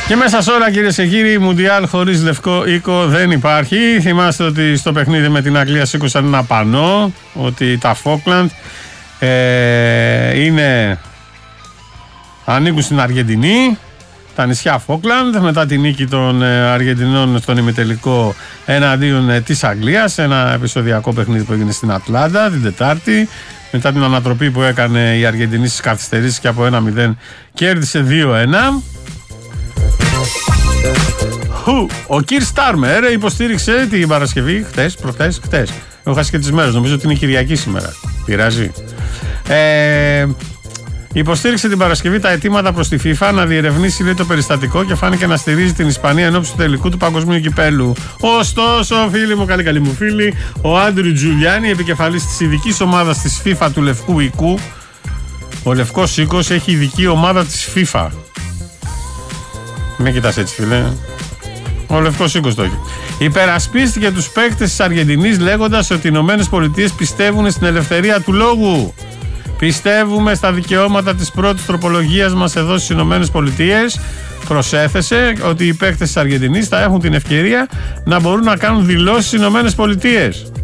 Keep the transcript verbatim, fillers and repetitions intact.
Και μέσα σε όλα, κυρίες και κύριοι, Μουντιάλ χωρίς λευκό οίκο δεν υπάρχει. Θυμάστε ότι στο παιχνίδι με την Αγγλία σήκωσαν ένα πανό ότι τα Φόκλαντ ε, είναι, ανήκουν στην Αργεντινή, τα νησιά Φόκλαντ, μετά την νίκη των ε, Αργεντινών στον ημιτελικό εναντίον ε, της Αγγλίας. Ένα επεισοδιακό παιχνίδι που έγινε στην Ατλάντα την Τετάρτη. Μετά την ανατροπή που έκανε η Αργεντινή στις καθυστερήσεις και από ένα μηδέν κέρδισε δύο ένα. Ο Κιρ Στάρμερ υποστήριξε την Παρασκευή, χτες, προχτές, χτες. Έχω χάσει και τις μέρες, νομίζω ότι είναι Κυριακή σήμερα. Πειράζει. Ε, υποστήριξε την Παρασκευή τα αιτήματα προς τη FIFA να διερευνήσει, λέει, το περιστατικό και φάνηκε να στηρίζει την Ισπανία ενώπιση του τελικού του Παγκοσμίου Κυπέλου. Ωστόσο, φίλοι μου, καλή καλή μου φίλοι, ο Άντριου Τζουλιάνι, επικεφαλής της ειδικής ομάδας της FIFA του Λευκού Οικού, ο Λευκός Οίκος έχει ειδική ομάδα της FIFA. Με κοιτάς έτσι, φίλε. Ο Λευκός Οίκος το έχει. Υπερασπίστηκε τους παίκτες της Αργεντινής λέγοντας ότι οι Ηνωμένες Πολιτείες πιστεύουν στην ελευθερία του λόγου. Πιστεύουμε στα δικαιώματα της πρώτης τροπολογίας μας εδώ στις Ηνωμένες Πολιτείες. Προσέθεσε ότι οι παίκτες της Αργεντινής θα έχουν την ευκαιρία να μπορούν να κάνουν δηλώσεις στις Ηνωμένες Πολιτείες.